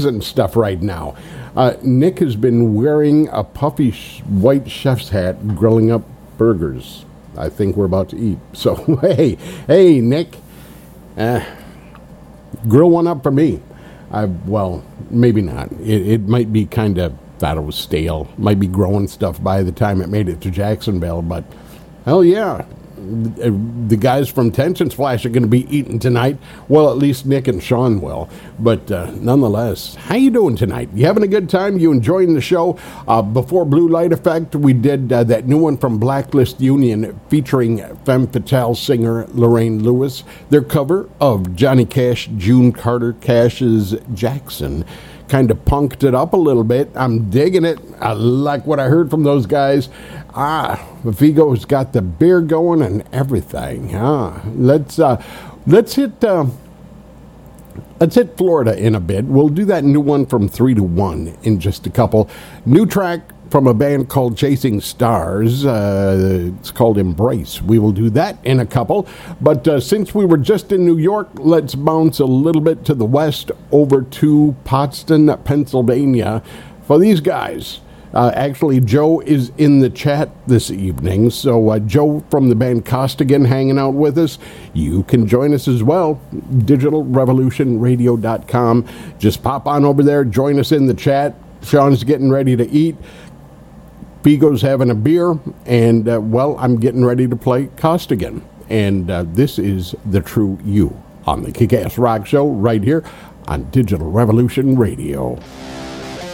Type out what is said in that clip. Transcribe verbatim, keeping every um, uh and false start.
wings and stuff right now. Uh, Nick has been wearing a puffy sh- white chef's hat, grilling up burgers. I think we're about to eat. So, hey, hey, Nick, uh, grill one up for me. I, well, maybe not. It, it might be kind of, thought it was stale. Might be growing stuff by the time it made it to Jacksonville, but hell yeah. The guys from Tension Splash are going to be eating tonight. Well, at least Nick and Sean will. But uh, nonetheless, how you doing tonight? You having a good time? You enjoying the show? Uh, before Blue Light Effect, we did uh, that new one from Blacklist Union featuring femme fatale singer Lorraine Lewis. Their cover of Johnny Cash, June Carter Cash's Jackson. Kind of punked it up a little bit. I'm digging it. I like what I heard from those guys. Ah, Vigo's got the beer going and everything. Ah, let's uh, let's hit uh, let's hit Florida in a bit. We'll do that new one from three to one in just a couple. New track from a band called Chasing Stars. Uh, it's called Embrace. We will do that in a couple. But uh, since we were just in New York, let's bounce a little bit to the west over to Potsdam, Pennsylvania for these guys. Uh, actually, Joe is in the chat this evening. So uh, Joe from the band Costigan hanging out with us. You can join us as well. digital revolution radio dot com. Just pop on over there. Join us in the chat. Sean's getting ready to eat. Vigo's having a beer, and, uh, well, I'm getting ready to play Costigan. And uh, this is The True You on the Kick-Ass Rock Show right here on Digital Revolution Radio.